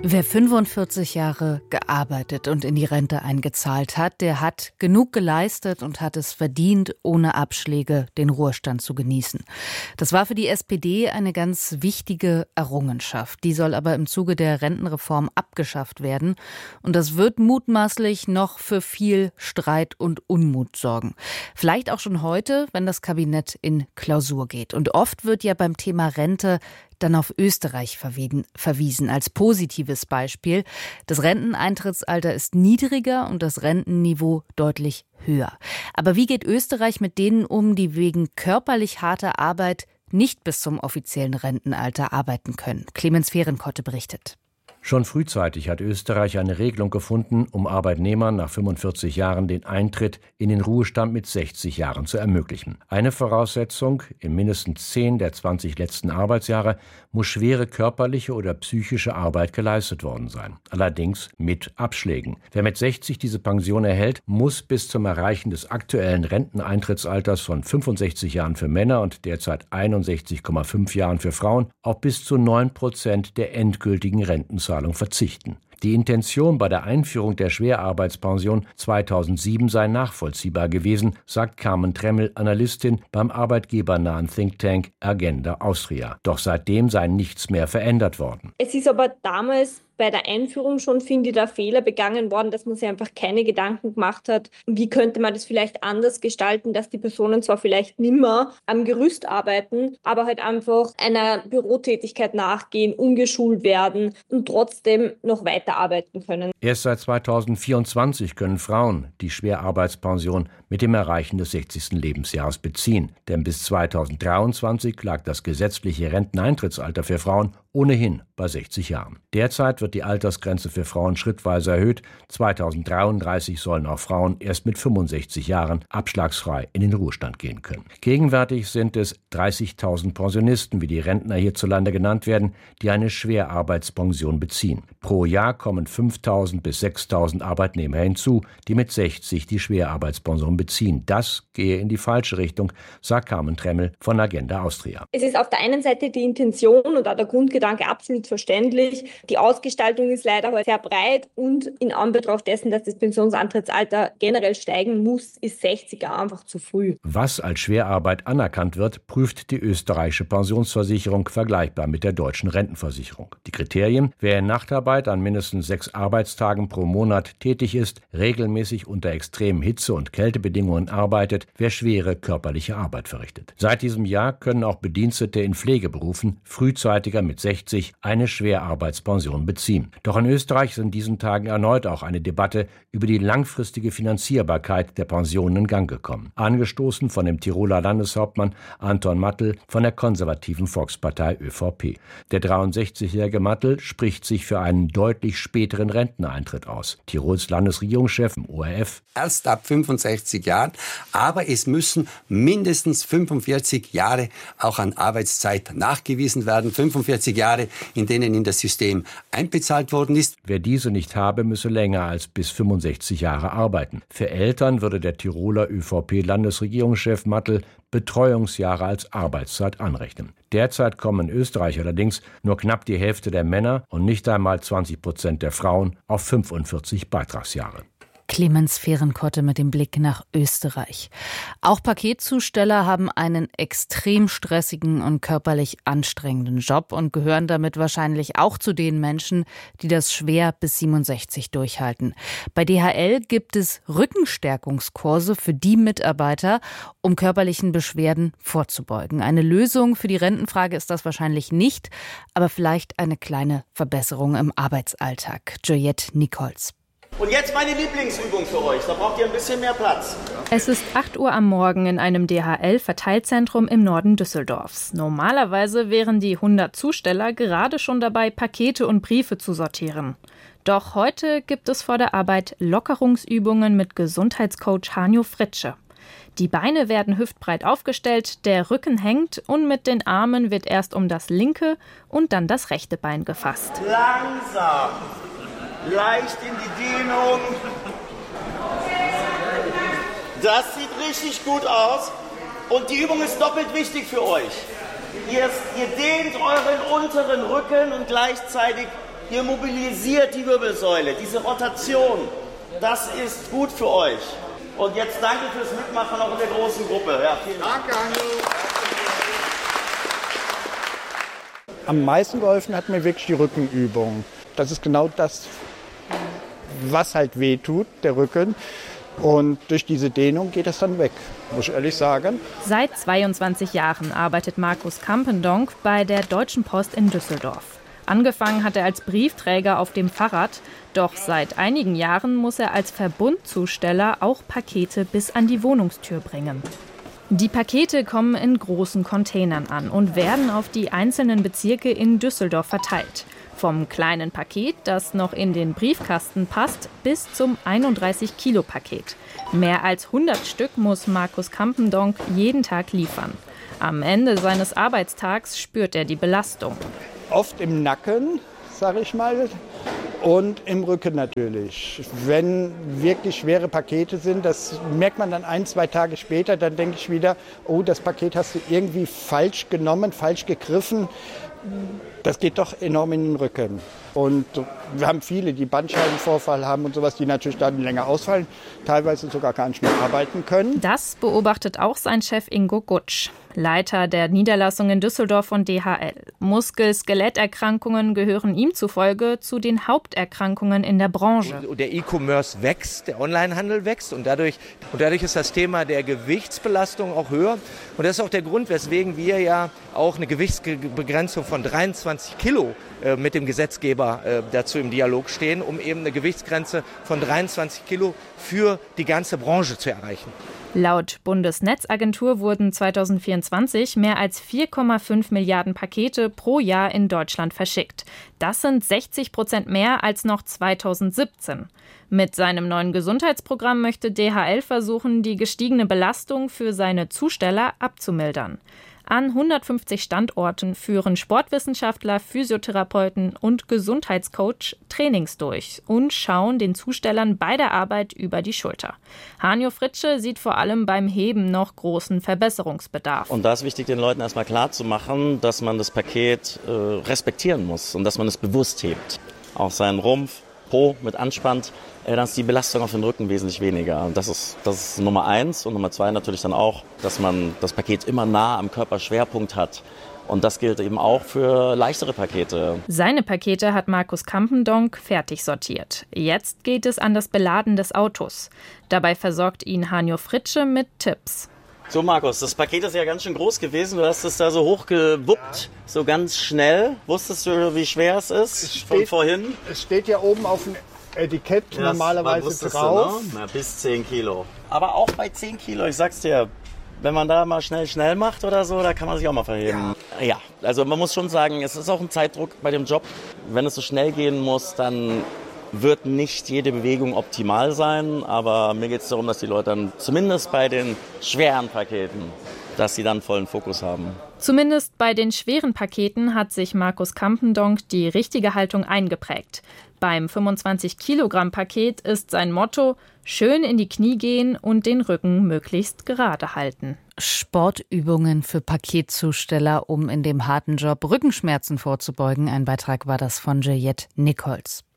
Wer 45 Jahre gearbeitet und in die Rente eingezahlt hat, der hat genug geleistet und hat es verdient, ohne Abschläge den Ruhestand zu genießen. Das war für die SPD eine ganz wichtige Errungenschaft. Die soll aber im Zuge der Rentenreform abgeschafft werden. Und das wird mutmaßlich noch für viel Streit und Unmut sorgen. Vielleicht auch schon heute, wenn das Kabinett in Klausur geht. Und oft wird ja beim Thema Rente dann auf Österreich verwiesen als positives Beispiel. Das Renteneintrittsalter ist niedriger und das Rentenniveau deutlich höher. Aber wie geht Österreich mit denen um, die wegen körperlich harter Arbeit nicht bis zum offiziellen Rentenalter arbeiten können? Clemens Fehrenkotte berichtet. Schon frühzeitig hat Österreich eine Regelung gefunden, um Arbeitnehmern nach 45 Jahren den Eintritt in den Ruhestand mit 60 Jahren zu ermöglichen. Eine Voraussetzung: in mindestens 10 der 20 letzten Arbeitsjahre muss schwere körperliche oder psychische Arbeit geleistet worden sein. Allerdings mit Abschlägen. Wer mit 60 diese Pension erhält, muss bis zum Erreichen des aktuellen Renteneintrittsalters von 65 Jahren für Männer und derzeit 61,5 Jahren für Frauen auf bis zu 9% der endgültigen Rentenzahlung verzichten. Die Intention bei der Einführung der Schwerarbeitspension 2007 sei nachvollziehbar gewesen, sagt Carmen Tremmel, Analystin beim arbeitgebernahen Think Tank Agenda Austria. Doch seitdem sei nichts mehr verändert worden. Es ist aber damals bei der Einführung schon, finde ich, der Fehler begangen worden, dass man sich einfach keine Gedanken gemacht hat, wie könnte man das vielleicht anders gestalten, dass die Personen zwar vielleicht nimmer am Gerüst arbeiten, aber halt einfach einer Bürotätigkeit nachgehen, umgeschult werden und trotzdem noch weiterarbeiten können. Erst seit 2024 können Frauen die Schwerarbeitspension mit dem Erreichen des 60. Lebensjahres beziehen. Denn bis 2023 lag das gesetzliche Renteneintrittsalter für Frauen ohnehin bei 60 Jahren. Derzeit wird die Altersgrenze für Frauen schrittweise erhöht. 2033 sollen auch Frauen erst mit 65 Jahren abschlagsfrei in den Ruhestand gehen können. Gegenwärtig sind es 30.000 Pensionisten, wie die Rentner hierzulande genannt werden, die eine Schwerarbeitspension beziehen. Pro Jahr kommen 5.000 bis 6.000 Arbeitnehmer hinzu, die mit 60 die Schwerarbeitspension beziehen. Das gehe in die falsche Richtung, sagt Carmen Tremmel von Agenda Austria. Es ist auf der einen Seite die Intention und auch der Grundgedanke absolut verständlich. Die Ausgestaltung ist leider heute sehr breit und in Anbetracht dessen, dass das Pensionsantrittsalter generell steigen muss, ist 60 Jahre einfach zu früh. Was als Schwerarbeit anerkannt wird, prüft die österreichische Pensionsversicherung vergleichbar mit der deutschen Rentenversicherung. Die Kriterien: wer in Nachtarbeit an mindestens 6 Arbeitstagen pro Monat tätig ist, regelmäßig unter extremen Hitze- und Kältebedingungen arbeitet, wer schwere körperliche Arbeit verrichtet. Seit diesem Jahr können auch Bedienstete in Pflegeberufen frühzeitiger mit 60 eine Schwerarbeitspension beziehen. Doch in Österreich ist in diesen Tagen erneut auch eine Debatte über die langfristige Finanzierbarkeit der Pensionen in Gang gekommen. Angestoßen von dem Tiroler Landeshauptmann Anton Mattl von der konservativen Volkspartei ÖVP. Der 63-jährige Mattl spricht sich für einen deutlich späteren Renteneintritt aus. Tirols Landesregierungschef im ORF: Erst ab 65 Jahren, aber es müssen mindestens 45 Jahre auch an Arbeitszeit nachgewiesen werden. 45 Jahre, in denen in das System einbezahlt worden ist. Wer diese nicht habe, müsse länger als bis 65 Jahre arbeiten. Für Eltern würde der Tiroler ÖVP-Landesregierungschef Mattl Betreuungsjahre als Arbeitszeit anrechnen. Derzeit kommen in Österreich allerdings nur knapp die Hälfte der Männer und nicht einmal 20% der Frauen auf 45 Beitragsjahre. Clemens Fehrenkotte mit dem Blick nach Österreich. Auch Paketzusteller haben einen extrem stressigen und körperlich anstrengenden Job und gehören damit wahrscheinlich auch zu den Menschen, die das schwer bis 67 durchhalten. Bei DHL gibt es Rückenstärkungskurse für die Mitarbeiter, um körperlichen Beschwerden vorzubeugen. Eine Lösung für die Rentenfrage ist das wahrscheinlich nicht, aber vielleicht eine kleine Verbesserung im Arbeitsalltag. Juliette Nichols. Und jetzt meine Lieblingsübung für euch. Da braucht ihr ein bisschen mehr Platz. Es ist 8 Uhr am Morgen in einem DHL-Verteilzentrum im Norden Düsseldorfs. Normalerweise wären die 100 Zusteller gerade schon dabei, Pakete und Briefe zu sortieren. Doch heute gibt es vor der Arbeit Lockerungsübungen mit Gesundheitscoach Hanjo Fritsche. Die Beine werden hüftbreit aufgestellt, der Rücken hängt und mit den Armen wird erst um das linke und dann das rechte Bein gefasst. Langsam. Leicht in die Dehnung. Das sieht richtig gut aus. Und die Übung ist doppelt wichtig für euch. Ihr dehnt euren unteren Rücken und gleichzeitig Ihr mobilisiert die Wirbelsäule, diese Rotation. Das ist gut für euch. Und jetzt danke fürs Mitmachen auch in der großen Gruppe. Ja, vielen Dank. Danke, Am meisten geholfen hat mir wirklich die Rückenübung. Das ist genau das, was halt weh tut, der Rücken. Und durch diese Dehnung geht das dann weg, muss ich ehrlich sagen. Seit 22 Jahren arbeitet Markus Campendonk bei der Deutschen Post in Düsseldorf. Angefangen hat er als Briefträger auf dem Fahrrad, doch seit einigen Jahren muss er als Verbundzusteller auch Pakete bis an die Wohnungstür bringen. Die Pakete kommen in großen Containern an und werden auf die einzelnen Bezirke in Düsseldorf verteilt. Vom kleinen Paket, das noch in den Briefkasten passt, bis zum 31-Kilo-Paket. Mehr als 100 Stück muss Markus Campendonk jeden Tag liefern. Am Ende seines Arbeitstags spürt er die Belastung. Oft im Nacken, sage ich mal, und im Rücken natürlich. Wenn wirklich schwere Pakete sind, das merkt man dann 1-2 Tage später, dann denke ich wieder, oh, das Paket hast du irgendwie falsch genommen, falsch gegriffen. Das geht doch enorm in den Rücken. Und wir haben viele, die Bandscheibenvorfall haben und sowas, die natürlich dann länger ausfallen, teilweise sogar gar nicht mehr arbeiten können. Das beobachtet auch sein Chef Ingo Gutsch, Leiter der Niederlassung in Düsseldorf von DHL. Muskel-Skeletterkrankungen gehören ihm zufolge zu den Haupterkrankungen in der Branche. Der E-Commerce wächst, der Onlinehandel wächst und dadurch ist das Thema der Gewichtsbelastung auch höher. Und das ist auch der Grund, weswegen wir ja auch eine Gewichtsbegrenzung von 23 Kilo mit dem Gesetzgeber dazu im Dialog stehen, um eben eine Gewichtsgrenze von 23 Kilo für die ganze Branche zu erreichen. Laut Bundesnetzagentur wurden 2024 mehr als 4,5 Milliarden Pakete pro Jahr in Deutschland verschickt. Das sind 60% mehr als noch 2017. Mit seinem neuen Gesundheitsprogramm möchte DHL versuchen, die gestiegene Belastung für seine Zusteller abzumildern. An 150 Standorten führen Sportwissenschaftler, Physiotherapeuten und Gesundheitscoach Trainings durch und schauen den Zustellern bei der Arbeit über die Schulter. Hanjo Fritsche sieht vor allem beim Heben noch großen Verbesserungsbedarf. Und da ist wichtig, den Leuten erstmal klarzumachen, dass man das Paket respektieren muss und dass man es bewusst hebt. Auch seinen Rumpf, Po mit anspannt, dann ist die Belastung auf den Rücken wesentlich weniger. Das ist Nummer 1 und Nummer 2 natürlich dann auch, dass man das Paket immer nah am Körperschwerpunkt hat. Und das gilt eben auch für leichtere Pakete. Seine Pakete hat Markus Campendonk fertig sortiert. Jetzt geht es an das Beladen des Autos. Dabei versorgt ihn Hanjo Fritsche mit Tipps. So Markus, das Paket ist ja ganz schön groß gewesen. Du hast es da so hochgewuppt, so ganz schnell. Wusstest du, wie schwer es ist von vorhin? Es steht ja oben auf dem Etikett normalerweise drauf. Du, ne? Na, bis 10 Kilo. Aber auch bei 10 Kilo, ich sag's dir, wenn man da mal schnell macht oder so, da kann man sich auch mal verheben. Ja, also man muss schon sagen, es ist auch ein Zeitdruck bei dem Job. Wenn es so schnell gehen muss, dann wird nicht jede Bewegung optimal sein. Aber mir geht es darum, dass die Leute dann zumindest bei den schweren Paketen, dass sie dann vollen Fokus haben. Zumindest bei den schweren Paketen hat sich Markus Campendonk die richtige Haltung eingeprägt. Beim 25-Kilogramm-Paket ist sein Motto: schön in die Knie gehen und den Rücken möglichst gerade halten. Sportübungen für Paketzusteller, um in dem harten Job Rückenschmerzen vorzubeugen. Ein Beitrag war das von Juliette Nichols.